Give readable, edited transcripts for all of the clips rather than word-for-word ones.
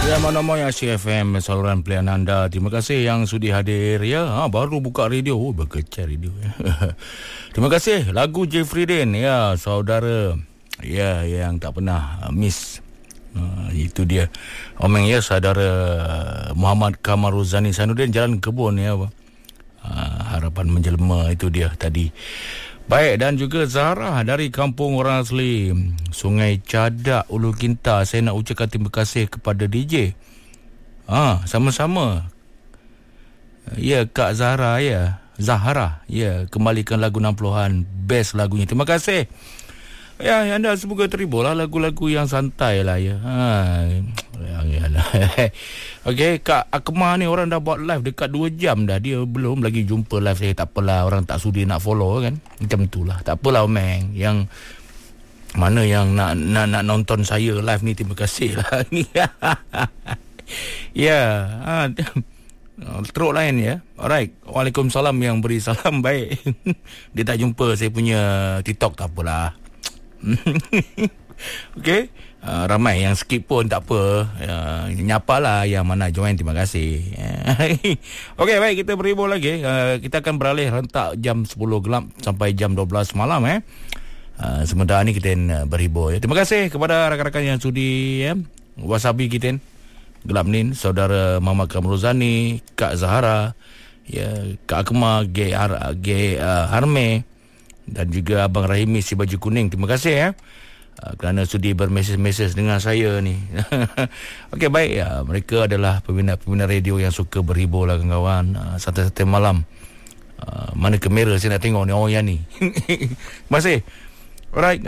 Nama-nama yang CFM saluran pilihan anda. Terima kasih yang sudi hadir ya. Baru buka radio, berkecil radio. Terima kasih lagu Jeffrey Dean ya, saudara ya yang tak pernah miss. Itu dia. Omeng ya, saudara Muhammad Kamaruzani Sanudin, Jalan Kebun ya. Harapan menjelma, itu dia tadi. Baik, dan juga Zahra dari kampung orang asli Sungai Cadak, Ulu Kinta. Saya nak ucapkan terima kasih kepada DJ. Sama-sama. Ya, Kak Zahra ya. Zahra ya, kembalikan lagu 60-an, best lagunya. Terima kasih. Ya, anda semoga terhibur lah, lagu-lagu yang santai lah ya. Okey, Kak Akmal ni orang dah buat live dekat 2 jam dah. Dia belum lagi jumpa live saya. Tak apalah, orang tak sudi nak follow kan. Macam itulah. Tak apalah Omeng. Yang mana yang nak nonton saya live ni, terima kasih lah. Ya. Teruk lain ya. Alright. Waalaikumsalam yang beri salam. Baik. Dia tak jumpa saya punya TikTok, tak apalah. Okey. Ramai yang skip pun tak apa. Nyapalah yang mana join, terima kasih. Okey, baik, kita berhibur lagi. Kita akan beralih rentak jam 10 gelap sampai jam 12 malam sementara ni kita berhibur ya. Terima kasih kepada rakan-rakan yang sudi ya. Wasabi kita gelap ni, saudara Mama Kamruzani, Kak Zahara ya, Kak Akmal, Harme, dan juga Abang Rahimi si baju kuning. Terima kasih ya kerana sudi bermesej-mesej dengan saya ni. Okey, baik ya. Mereka adalah pembina radio yang suka berhibur lah kawan-kawan. Santai-santai malam. Mana kamera saya nak tengok ni. Oh yang ni. Terima kasih. Alright,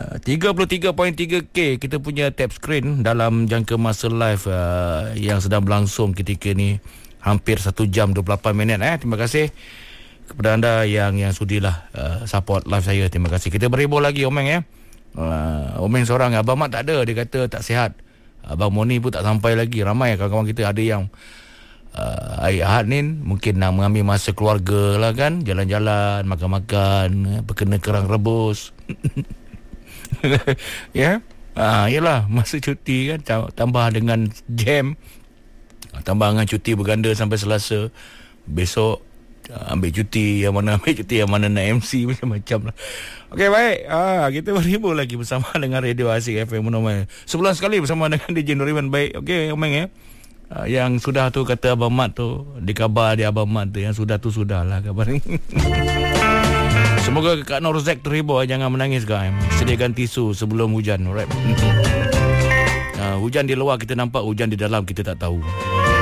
33.3K kita punya tap screen dalam jangka masa live yang sedang berlangsung ketika ni, hampir 1 jam 28 minit. Terima kasih kepada anda yang sudilah support live saya. Terima kasih. Kita berhibur lagi Omeng ya. Omeng seorang, Abang Mat tak ada, dia kata tak sihat. Abang Moni pun tak sampai lagi. Ramai kawan-kawan kita ada yang hari Ahad ni mungkin nak mengambil masa keluarga lah kan, jalan-jalan, makan-makan, berkena kerang rebus. Ya. Yalah, masa cuti kan, tambah dengan jam, tambah dengan cuti berganda sampai Selasa. Besok ambil cuti, yang mana ambil cuti, yang mana nak MC, macam-macam lah. Okey, baik. Kita berhibur lagi bersama dengan Radio Asik FM Monomal. Sebulan sekali bersama dengan DJ Nuriman. Baik. Okey, Omeng ya. Yang sudah tu kata Abang Mat tu, dikabar dia Abang Mat tu, yang sudah tu sudahlah kabar ni. Semoga Kak Norzek terhibur, jangan menangis guys. Sediakan tisu sebelum hujan, alright. Hujan di luar kita nampak, hujan di dalam kita tak tahu.